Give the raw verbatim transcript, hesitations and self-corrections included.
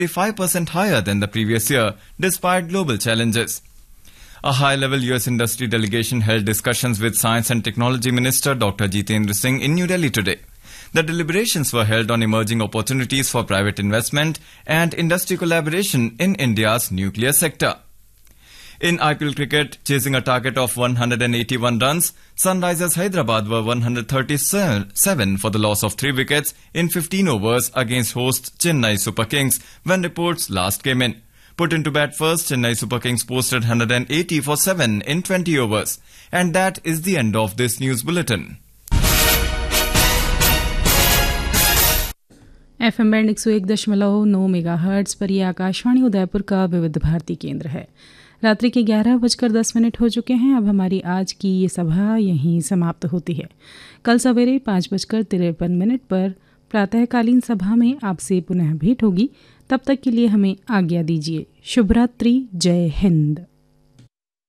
five percent higher than the previous year, despite global challenges. A high-level U S industry delegation held discussions with Science and Technology Minister Doctor Jitendra Singh in New Delhi today. The deliberations were held on emerging opportunities for private investment and industry collaboration in India's nuclear sector. In I P L cricket, chasing a target of one hundred eighty-one runs, Sunrisers Hyderabad were one hundred thirty-seven for the loss of three wickets in fifteen overs against host Chennai Super Kings when reports last came in. Put into bat first, Chennai Super Kings posted one hundred eighty for seven in twenty overs. And that is the end of this news bulletin. F M band एक सौ एक दशमलव नौ mega hertz पर यह आकाशवाणी उदयपुर का विविध भारती केंद्र है। रात्रि के ग्यारह बजकर दस मिनट हो चुके हैं। अब हमारी आज की ये सभा यहीं समाप्त होती है। कल सवेरे पाँच बजकर तिरपन मिनट पर प्रातःकालीन सभा में आपसे पुनः भेंट होगी। तब तक के लिए हमें आज्ञा दीजिए। शुभ रात्रि। जय हिंद।